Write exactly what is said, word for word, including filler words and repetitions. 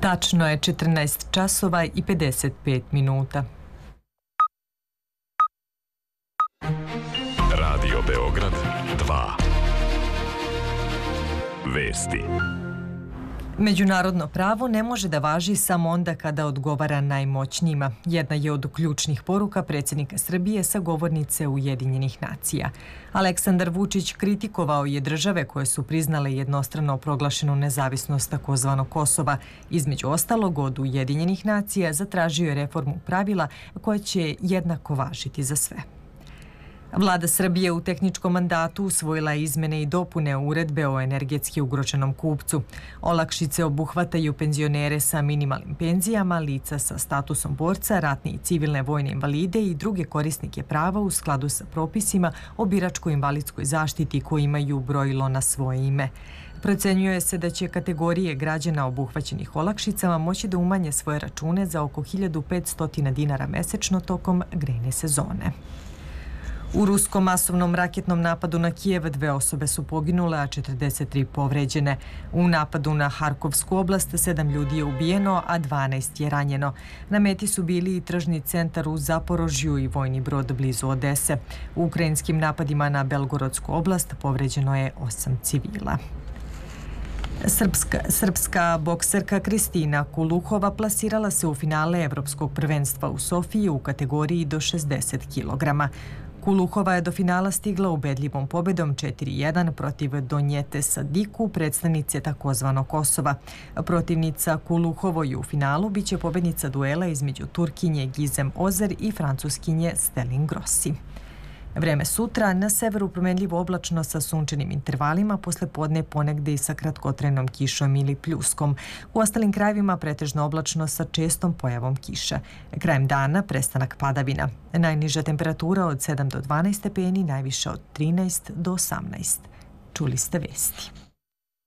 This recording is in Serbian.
Tačno je četrnaest časova i pedeset pet minuta. Radio Beograd dva. Vesti. Međunarodno pravo ne može da važi samo onda kada odgovara najmoćnijima. Jedna je od ključnih poruka predsjednika Srbije sa govornice Ujedinjenih nacija. Aleksandar Vučić kritikovao je države koje su priznale jednostrano proglašenu nezavisnost takozvanog Kosova. Između ostalog, od Ujedinjenih nacija zatražio je reformu pravila koja će jednako važiti za sve. Vlada Srbije u tehničkom mandatu usvojila izmene i dopune uredbe o energetski ugroženom kupcu. Olakšice obuhvataju penzionere sa minimalnim penzijama, lica sa statusom borca, ratne i civilne vojne invalide i druge korisnike prava u skladu sa propisima o biračko-invalidskoj zaštiti koji imaju brojilo na svoje ime. Procenjuje se da će kategorije građana obuhvaćenih olakšicama moći da umanje svoje račune za oko hiljadu petsto dinara mesečno tokom grejne sezone. U ruskom masovnom raketnom napadu na Kijev dve osobe su poginule, a četrdeset tri povređene. U napadu na Harkovsku oblast sedam ljudi je ubijeno, a dvanaest je ranjeno. Na meti su bili i tržni centar u Zaporožju i vojni brod blizu Odese. U ukrajinskim napadima na Belgorodsku oblast povređeno je osam civila. Srpska, srpska bokserka Kristina Kuluhova plasirala se u finale Evropskog prvenstva u Sofiji u kategoriji do šezdeset kilograma. Kuluhova je do finala stigla ubedljivom pobedom četiri jedan protiv Donjete Sadiku, predstavnice takozvanog Kosova. Protivnica Kuluhovoj u finalu biće pobednica duela između Turkinje Gizem Ozer i Francuskinje Stelin Grossi. Vreme sutra, na severu promenljivo oblačno sa sunčanim intervalima, posle podne ponegde i sa kratkotrajnom kišom ili pljuskom. U ostalim krajevima pretežno oblačno sa čestom pojavom kiše. Krajem dana prestanak padavina. Najniža temperatura od sedam do dvanaest stepeni, najviša od trinaest do osamnaest. Čuli ste vesti.